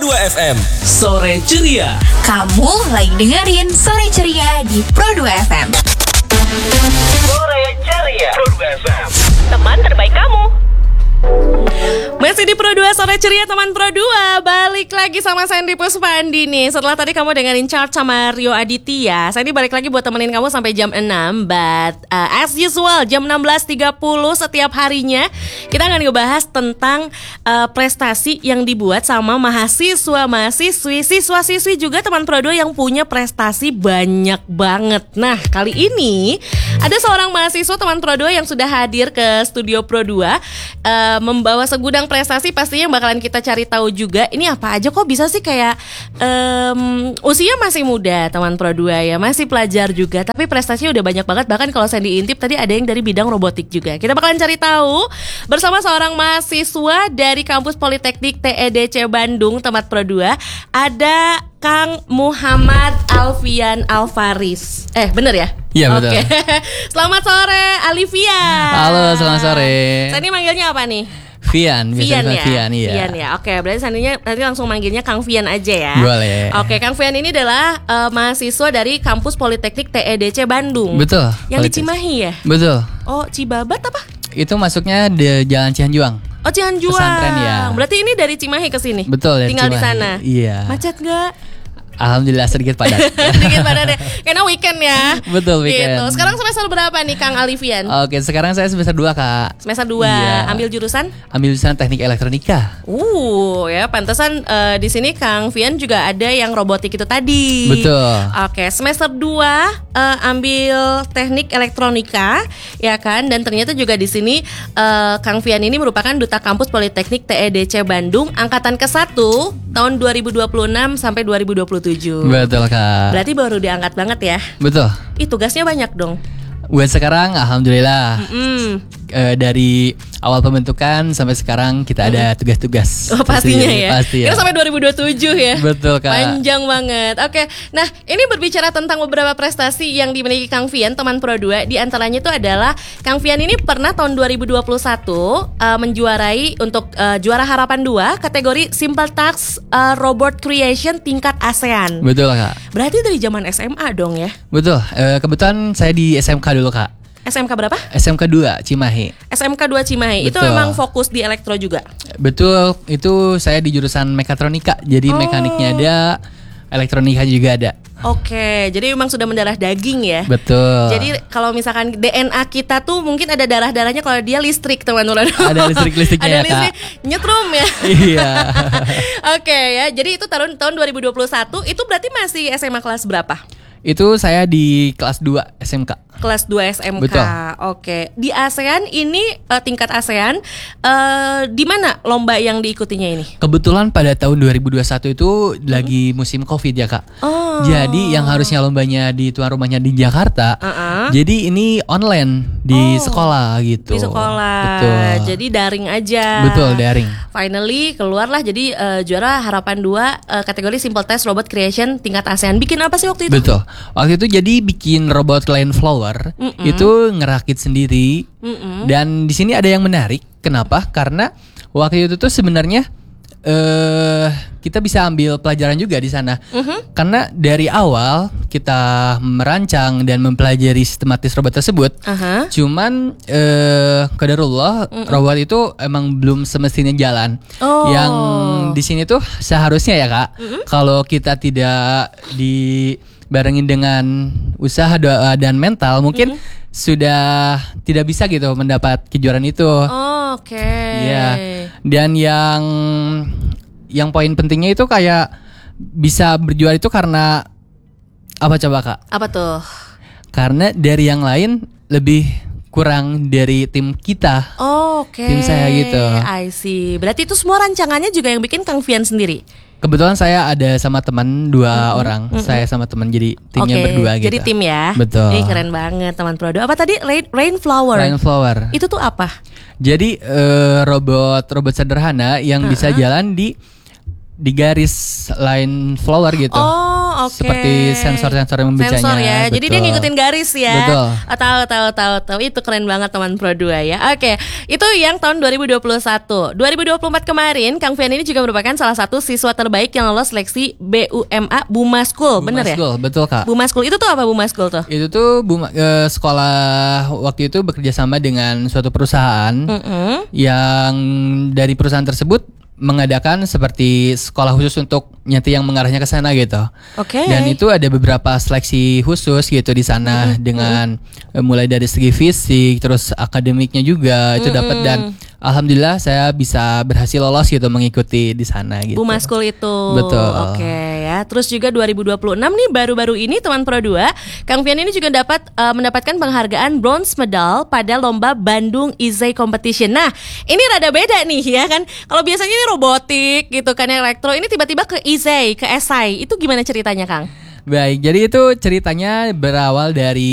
Pro2 FM. Sore Ceria. Kamu lagi dengerin Sore Ceria di Pro2 FM. Sore Ceria. Pro2 FM. Teman terbaik kamu. Masih di Pro2 Sore Ceria teman Pro2. Balik lagi sama Sandy Puspandi nih. Setelah tadi kamu dengerin chart sama Rio Aditya, Sandy balik lagi buat temenin kamu sampai jam 6. But as usual jam 16.30 setiap harinya kita akan ngebahas tentang prestasi yang dibuat sama mahasiswa-mahasiswi, siswa-siswi juga teman Pro2 yang punya prestasi banyak banget. Nah, kali ini ada seorang mahasiswa teman Pro2 yang sudah hadir ke studio Pro2, membawa segudang prestasi pastinya yang bakalan kita cari tahu juga. Ini apa aja kok bisa sih kayak usia masih muda teman Pro2 ya, masih pelajar juga, tapi prestasinya udah banyak banget. Bahkan kalau saya diintip tadi ada yang dari bidang robotik juga. Kita bakalan cari tahu bersama seorang mahasiswa dari kampus Politeknik TEDC Bandung tempat Pro2. Ada Kang Muhammad Alfian Alvaris. Bener ya? Iya betul. Oke. Selamat sore Alfian. Halo, selamat sore. Saya ini manggilnya apa nih? Vian, Vian ya? Vian, iya. Vian ya. Oke, berarti seandainya nanti langsung manggilnya Kang Vian aja ya. Boleh. Oke, Kang Vian ini adalah mahasiswa dari kampus Politeknik TEDC Bandung. Betul. Yang di Cimahi ya? Betul. Oh, Cibabat apa? Itu masuknya di Jalan Cihanjuang. Oh, Cihanjuang. Pesantren ya. Berarti ini dari Cimahi ke sini? Betul, dari Tinggal Cimahi. di sana. Iya. Macet nggak? Alhamdulillah sedikit padat. Sedikit padat ya. Karena weekend ya. Betul, weekend. Gitu. Sekarang semester berapa nih Kang Alfian? Oke, sekarang saya semester 2, Kak. Semester 2. Iya. Ambil jurusan? Ambil jurusan Teknik Elektronika. Ya pantesan di sini Kang Vian juga ada yang robotik itu tadi. Betul. Oke, semester 2 ambil Teknik Elektronika, ya kan? Dan ternyata juga di sini Kang Vian ini merupakan duta kampus Politeknik TEDC Bandung angkatan ke-1 tahun 2026 sampai 2027. Betul, Kak. Berarti baru diangkat banget ya. Betul. Tugasnya banyak dong. Buat sekarang alhamdulillah. Dari awal pembentukan sampai sekarang kita ada tugas-tugas. Oh, pastinya ya. Pasti ya. Kita sampai 2027 ya. Betul, Kak. Panjang banget. Oke. Nah, ini berbicara tentang beberapa prestasi yang dimiliki Kang Vian teman Pro2. Di antaranya itu adalah Kang Vian ini pernah tahun 2021 menjuarai untuk juara harapan 2 kategori Simple Task Robot Creation tingkat ASEAN. Betul, Kak. Berarti dari zaman SMA dong ya. Betul. Kebetulan saya di SMK dulu, Kak. SMK berapa? SMK 2 Cimahi. SMK 2 Cimahi. Itu Betul. memang fokus di elektro juga. Betul, itu saya di jurusan mekatronika. Jadi mekaniknya ada, elektronika juga ada. Oke, jadi memang sudah mendarah daging ya. Betul. Jadi kalau misalkan DNA kita tuh mungkin ada darah-darahnya, kalau dia listrik teman-teman. Ada listrik-listriknya ada ya, listrik, Kak. nyetrum ya. Iya. Oke ya, jadi itu tahun 2021. Itu berarti masih SMA kelas berapa? Itu saya di kelas 2 SMK. Kelas 2 SMK. Betul. Oke. Di ASEAN ini tingkat ASEAN di mana lomba yang diikutinya ini? Kebetulan pada tahun 2021 itu lagi musim Covid ya, Kak. Oh. Jadi yang harusnya lombanya di tuan rumahnya di Jakarta. Jadi ini online di sekolah gitu. Di sekolah. Betul. Jadi daring aja. Betul, daring. Finally keluarlah jadi juara harapan 2 kategori Simple Task Robot Creation tingkat ASEAN. Bikin apa sih waktu itu? Betul. Waktu itu jadi bikin robot Line Flower. Itu ngerakit sendiri. Dan di sini ada yang menarik. Kenapa? Karena waktu itu tuh sebenarnya kita bisa ambil pelajaran juga di sana. Karena dari awal kita merancang dan mempelajari sistematis robot tersebut. Cuman qadarullah robot itu emang belum semestinya jalan. Yang di sini tuh seharusnya ya, Kak, kalau kita tidak dibarengin dengan usaha, doa dan mental, mungkin sudah tidak bisa gitu mendapat kejuaraan itu. Oke. Iya. Dan yang poin pentingnya itu kayak bisa berjuara itu karena apa coba, Kak? Apa tuh? Karena dari yang lain lebih kurang dari tim kita. Oke. Tim saya gitu. I see. Berarti itu semua rancangannya juga yang bikin Kang Vian sendiri? Kebetulan saya ada sama teman 2 orang. Saya sama teman jadi timnya berdua gitu. Jadi tim ya. Betul. Keren banget teman Pro2. Apa tadi? Rainflower. Rainflower. Itu tuh apa? Jadi robot sederhana yang bisa jalan di garis line flower gitu. Oh, oke. Seperti sensor-sensor yang membacanya. Sensor ya. Jadi dia betul. ngikutin garis ya. Betul. Tahu. Itu keren banget teman Pro 2 ya. Oke. Itu yang tahun 2021. 2024 kemarin Kang Fian ini juga merupakan salah satu siswa terbaik yang lolos seleksi BUMA Bumaskul, bener ya? Bumaskul, betul Kak. Bumaskul itu tuh apa Bumaskul tuh? Itu tuh sekolah waktu itu bekerja sama dengan suatu perusahaan yang dari perusahaan tersebut mengadakan seperti sekolah khusus untuk nyati yang mengarahnya ke sana gitu. Oke. Dan itu ada beberapa seleksi khusus gitu di sana dengan mulai dari segi fisik terus akademiknya juga itu dapat dan alhamdulillah saya bisa berhasil lolos gitu mengikuti di sana gitu. Bumaskul itu. Betul. Oke ya. Terus juga 2026 nih baru-baru ini teman Pro 2, Kang Fian ini juga mendapatkan penghargaan bronze medal pada lomba Bandung Izai Competition. Nah, ini rada beda nih ya kan. Kalau biasanya ini robotik gitu kan elektro, ini tiba-tiba ke Izai, ke esai. Itu gimana ceritanya, Kang? Baik, jadi itu ceritanya berawal dari